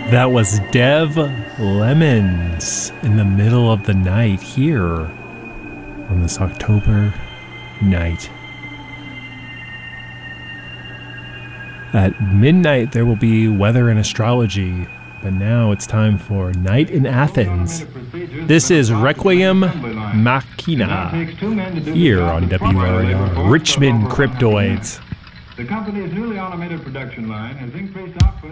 That was Dev Lemons in the middle of the night here on this October night. At midnight, there will be weather and astrology, but now it's time for Night in Athens. This is Requiem Machina here on WRAR, Richmond Cryptoids. The company's newly automated production line has increased output.